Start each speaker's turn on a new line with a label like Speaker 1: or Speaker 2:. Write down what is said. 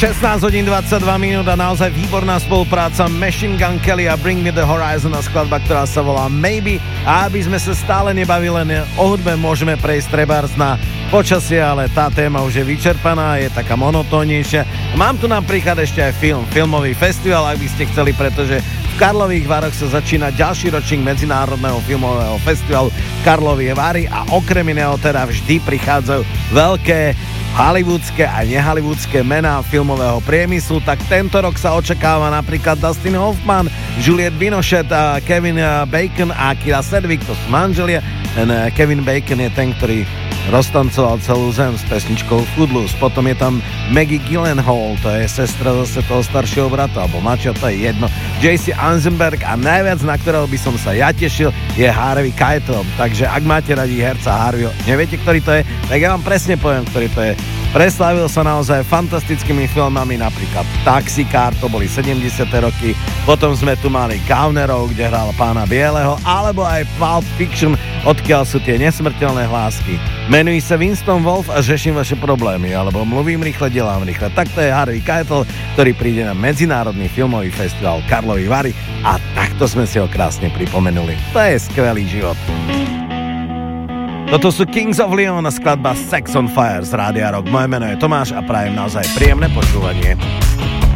Speaker 1: 16 hodín 22 minút a naozaj výborná spolupráca Machine Gun Kelly a Bring Me The Horizon a skladba, ktorá sa volá Maybe. A aby sme sa stále nebavili len o hudbe, môžeme prejsť trebárs na počasie, ale tá téma už je vyčerpaná, je taká monotónnejšia. Mám tu napríklad ešte aj filmový festival, ak by ste chceli, pretože v Karlových Varoch sa začína ďalší ročník Medzinárodného filmového festivalu Karlovie Vary a okrem iného teda vždy prichádzajú veľké hollywoodske a nehollywoodske mená filmového priemyslu, tak tento rok sa očakáva napríklad Dustin Hoffman, Juliette Binoche, Kevin Bacon a Kyra Sedgwick, to sú manželia. Ten Kevin Bacon je ten, ktorý roztancoval celú zem s pesničkou Footloose. Potom je tam Maggie Gyllenhaal, to je sestra zase toho staršieho brata, alebo mladšia, to je jedno. J.C. Eisenberg a najviac, na ktorého by som sa ja tešil, je Harvey Keitel. Takže ak máte radi herca Harveyho, neviete, ktorý to je, tak ja vám presne poviem, ktorý to je. Preslávil sa naozaj fantastickými filmami, napríklad Taxikár, to boli 70. roky, potom sme tu mali Gaunerov, kde hral Pána Bieleho, alebo aj Pulp Fiction, odkiaľ sú tie nesmrteľné hlásky. Menuj sa Winston Wolf a řeším vaše problémy, alebo Mluvím rýchle, delám rýchle. Takto je Harvey Keitel, ktorý príde na Medzinárodný filmový festival Karlovy Vary a takto sme si ho krásne pripomenuli. To je skvelý život. Toto sú Kings of Leon a skladba Sex on Fire z Rádia Rock. Moje meno je Tomáš a prajem naozaj príjemné počúvanie.